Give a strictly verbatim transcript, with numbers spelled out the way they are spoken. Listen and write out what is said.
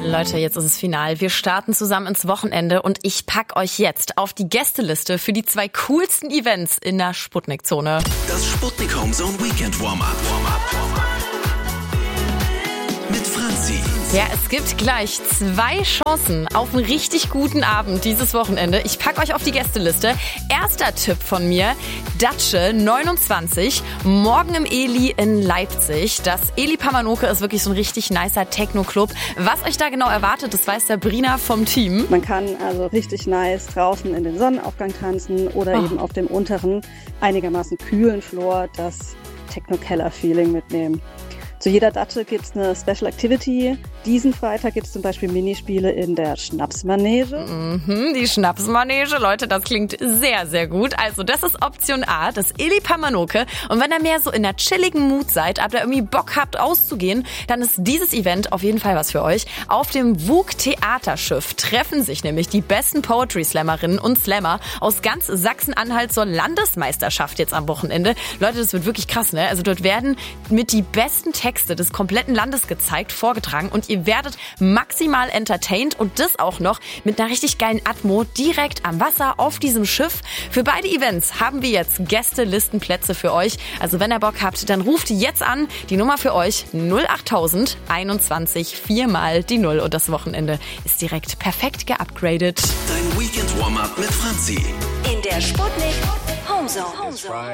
Leute, jetzt ist es final. Wir starten zusammen ins Wochenende und ich pack euch jetzt auf die Gästeliste für die zwei coolsten Events in der Sputnik-Zone. Das Sputnik Homezone Weekend Warm-Up. Warm-Up. Mit Franzi. Ja, es gibt gleich zwei Chancen auf einen richtig guten Abend dieses Wochenende. Ich pack euch auf die Gästeliste. Erster Tipp von mir, Datsche neunundzwanzig, morgen im Eli in Leipzig. Das Eli Pamanoke ist wirklich so ein richtig nicer Techno-Club. Was euch da genau erwartet, das weiß Sabrina vom Team. Man kann also richtig nice draußen in den Sonnenaufgang tanzen oder oh. eben auf dem unteren, einigermaßen kühlen Floor das Techno-Keller-Feeling mitnehmen. Zu jeder Datsche gibt es eine Special Activity. Diesen Freitag gibt es zum Beispiel Minispiele in der Schnapsmanege. Mhm, die Schnapsmanege, Leute, das klingt sehr, sehr gut. Also das ist Option A, das Eli Pamanoke. Und wenn ihr mehr so in einer chilligen Mood seid, aber irgendwie Bock habt auszugehen, dann ist dieses Event auf jeden Fall was für euch. Auf dem W U K Theaterschiff treffen sich nämlich die besten Poetry-Slammerinnen und Slammer aus ganz Sachsen-Anhalt zur Landesmeisterschaft jetzt am Wochenende. Leute, das wird wirklich krass, ne? Also dort werden mit die besten Texte des kompletten Landes gezeigt, vorgetragen und ihr werdet maximal entertained und das auch noch mit einer richtig geilen Atmo direkt am Wasser auf diesem Schiff. Für beide Events haben wir jetzt Gästelistenplätze für euch. Also wenn ihr Bock habt, dann ruft jetzt an. Die Nummer für euch null achttausend einundzwanzig, viermal die Null und das Wochenende ist direkt perfekt geupgradet. Dein Weekend Warm-Up mit Franzi. In der Sputnik Homezone.